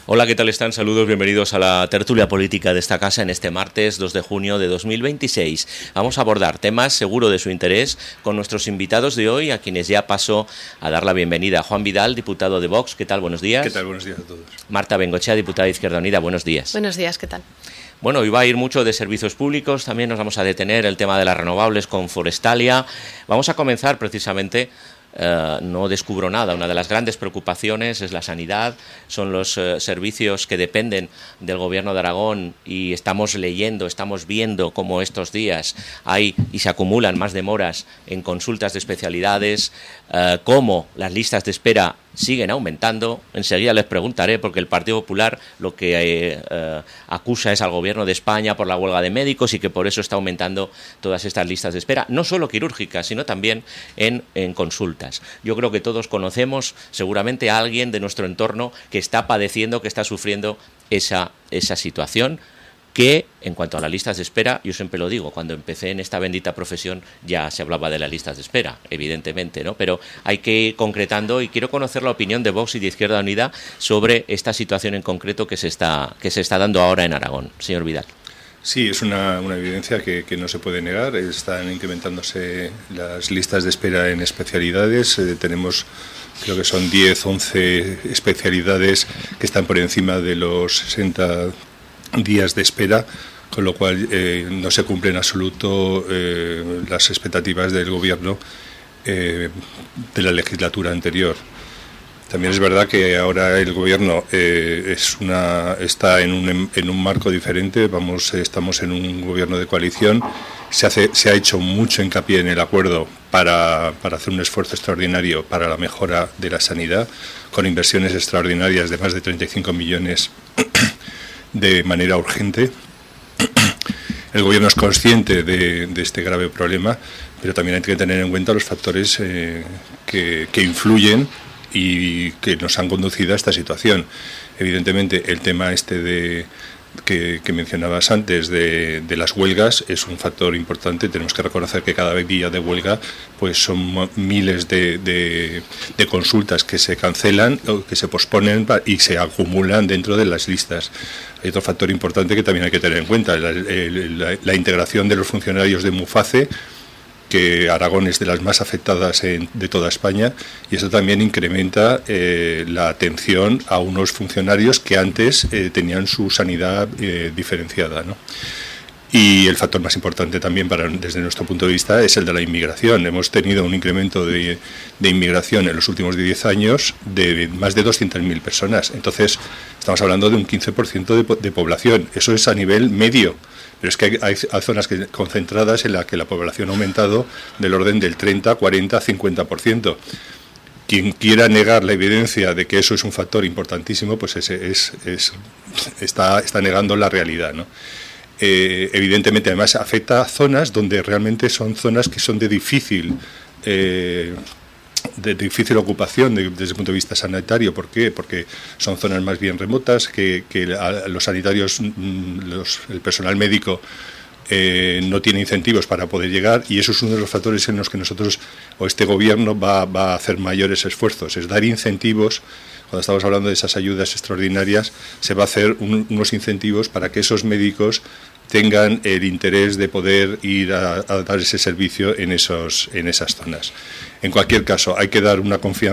Hola, ¿qué tal están? Saludos, bienvenidos a la tertulia política de esta casa en este martes 2 de junio de 2026. Vamos a abordar temas seguro de su interés con nuestros invitados de hoy, a quienes ya paso a dar la bienvenida. Juan Vidal, diputado de Vox, ¿qué tal? Buenos días. ¿Qué tal? Buenos días a todos. Marta Bengoechea, diputada de Izquierda Unida, buenos días. Buenos días, ¿qué tal? Bueno, hoy va a ir mucho de servicios públicos, también nos vamos a detener el tema de las renovables con Forestalia. Vamos a comenzar precisamente... no descubro nada. Una de las grandes preocupaciones es la sanidad, son los servicios que dependen del Gobierno de Aragón, y estamos leyendo, estamos viendo cómo estos días hay y se acumulan más demoras en consultas de especialidades, cómo las listas de espera siguen aumentando. Enseguida les preguntaré, porque el Partido Popular lo que acusa es al Gobierno de España por la huelga de médicos y que por eso está aumentando todas estas listas de espera, no solo quirúrgicas, sino también en consultas. Yo creo que todos conocemos seguramente a alguien de nuestro entorno que está padeciendo, que está sufriendo esa situación, que en cuanto a las listas de espera, yo siempre lo digo, cuando empecé en esta bendita profesión ya se hablaba de las listas de espera, evidentemente, ¿no? Pero hay que ir concretando, y quiero conocer la opinión de Vox y de Izquierda Unida sobre esta situación en concreto que se está dando ahora en Aragón. Señor Vidal. Sí, es una evidencia que no se puede negar. Están incrementándose las listas de espera en especialidades. Tenemos, creo que son 10, 11 especialidades que están por encima de los 60 días de espera, con lo cual no se cumplen en absoluto las expectativas del Gobierno de la legislatura anterior. También es verdad que ahora el Gobierno está en un marco diferente. Estamos en un Gobierno de coalición. Se ha hecho mucho hincapié en el acuerdo para hacer un esfuerzo extraordinario para la mejora de la sanidad, con inversiones extraordinarias de más de 35 millones de manera urgente. El Gobierno es consciente de este grave problema, pero también hay que tener en cuenta los factores que influyen y que nos han conducido a esta situación. Evidentemente, el tema que mencionabas antes de las huelgas es un factor importante. Tenemos que reconocer que cada día de huelga pues son miles de consultas que se cancelan o que se posponen y se acumulan dentro de las listas. Hay otro factor importante que también hay que tener en cuenta, la integración de los funcionarios de Muface, que Aragón es de las más afectadas de toda España, y eso también incrementa la atención a unos funcionarios que antes tenían su sanidad diferenciada, ¿no? Y el factor más importante también desde nuestro punto de vista es el de la inmigración. Hemos tenido un incremento de inmigración en los últimos 10 años de más de 200.000 personas. Entonces, estamos hablando de un 15% de población. Eso es a nivel medio. Pero es que hay zonas concentradas en las que la población ha aumentado del orden del 30, 40, 50%. Quien quiera negar la evidencia de que eso es un factor importantísimo, pues está negando la realidad, ¿no? Evidentemente, además, afecta a zonas donde realmente son zonas que son de difícil ocupación desde el punto de vista sanitario. ¿Por qué? Porque son zonas más bien remotas, que los sanitarios, el personal médico no tiene incentivos para poder llegar, y eso es uno de los factores en los que nosotros o este Gobierno va a hacer mayores esfuerzos, es dar incentivos. Cuando estamos hablando de esas ayudas extraordinarias, se va a hacer unos incentivos para que esos médicos tengan el interés de poder ir a dar ese servicio en esas zonas. En cualquier caso, hay que dar una confianza